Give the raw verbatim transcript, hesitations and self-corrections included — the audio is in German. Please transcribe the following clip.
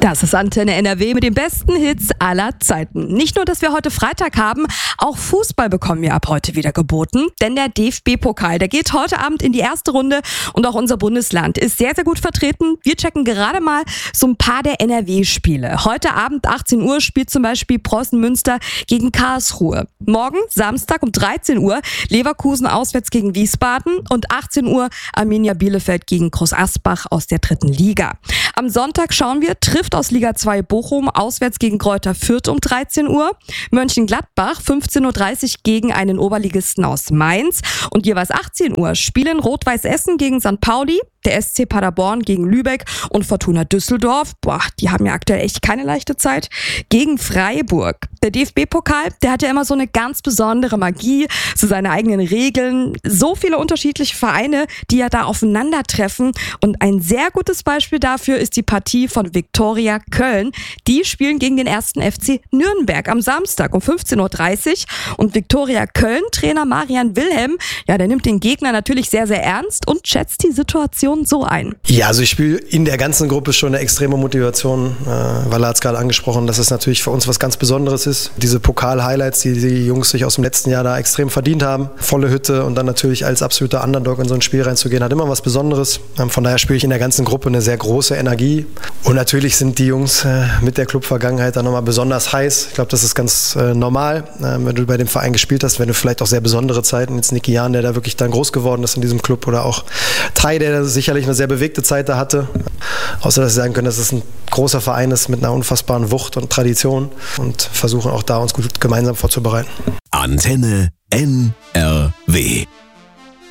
Das ist Antenne N R W mit den besten Hits aller Zeiten. Nicht nur, dass wir heute Freitag haben, auch Fußball bekommen wir ab heute wieder geboten. Denn der D F B-Pokal, der geht heute Abend in die erste Runde und auch unser Bundesland ist sehr, sehr gut vertreten. Wir checken gerade mal so ein paar der N R W-Spiele. Heute Abend achtzehn Uhr spielt zum Beispiel Preußen Münster gegen Karlsruhe. Morgen, Samstag um dreizehn Uhr, Leverkusen auswärts gegen Wiesbaden und achtzehn Uhr Arminia Bielefeld gegen Groß Asbach aus der dritten Liga. Am Sonntag schauen wir, trifft aus Liga zwei Bochum auswärts gegen Greuther Fürth um dreizehn Uhr. Mönchengladbach fünfzehn Uhr dreißig gegen einen Oberligisten aus Mainz. Und jeweils achtzehn Uhr spielen Rot-Weiß Essen gegen Sankt Pauli, der S C Paderborn gegen Lübeck und Fortuna Düsseldorf. Boah, die haben ja aktuell echt keine leichte Zeit. Gegen Freiburg. Der D F B-Pokal, der hat ja immer so eine ganz besondere Magie, so seine eigenen Regeln. So viele unterschiedliche Vereine, die ja da aufeinandertreffen. Und ein sehr gutes Beispiel dafür ist die Partie von Viktoria Köln. Die spielen gegen den ersten F C Nürnberg am Samstag um fünfzehn Uhr dreißig. Und Viktoria Köln, Trainer Marian Wilhelm, ja, der nimmt den Gegner natürlich sehr, sehr ernst und schätzt die Situation so ein. Ja, also ich spiele in der ganzen Gruppe schon eine extreme Motivation. Äh, Walla hat es gerade angesprochen, dass es natürlich für uns was ganz Besonderes ist. Diese Pokal-Highlights, die die Jungs sich aus dem letzten Jahr da extrem verdient haben. Volle Hütte und dann natürlich als absoluter Underdog in so ein Spiel reinzugehen, hat immer was Besonderes. Ähm, von daher spiele ich in der ganzen Gruppe eine sehr große Energie. Und natürlich sind die Jungs äh, mit der Clubvergangenheit dann nochmal besonders heiß. Ich glaube, das ist ganz äh, normal, äh, wenn du bei dem Verein gespielt hast, wenn du vielleicht auch sehr besondere Zeiten, jetzt Niki Jahn, der da wirklich dann groß geworden ist in diesem Club, oder auch Tai, der sich sicherlich eine sehr bewegte Zeit da hatte. Außer, dass sie sagen können, dass es ein großer Verein ist mit einer unfassbaren Wucht und Tradition und versuchen auch da uns gut gemeinsam vorzubereiten. Antenne N R W